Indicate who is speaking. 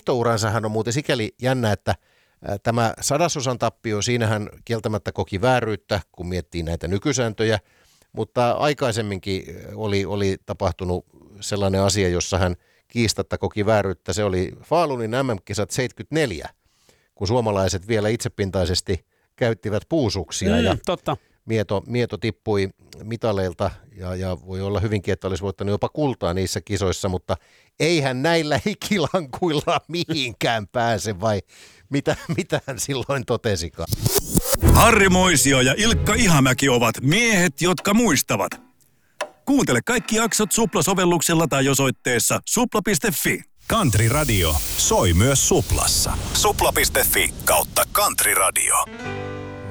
Speaker 1: hiihtouransahan on muuten sikäli jännä, että tämä 100-osan tappio, siinähän kieltämättä koki vääryyttä, kun miettii näitä nykysääntöjä, mutta aikaisemminkin oli tapahtunut sellainen asia, jossa hän kiistatta koki vääryyttä. Se oli Falunin MM-kisat 74, kun suomalaiset vielä itsepintaisesti käyttivät puusuksia ja
Speaker 2: totta.
Speaker 1: Mieto tippui mitaleilta ja voi olla hyvinkin, että olisi voittanut jopa kultaa niissä kisoissa, mutta eihän näillä ikilankuilla mihinkään pääse, vai mitä hän silloin totesikaan?
Speaker 3: Harri Moisio ja Ilkka Ihamäki ovat miehet, jotka muistavat. Kuuntele kaikki jaksot Supla-sovelluksella tai osoitteessa supla.fi.
Speaker 4: Country Radio soi myös Suplassa. Supla.fi/Country Radio.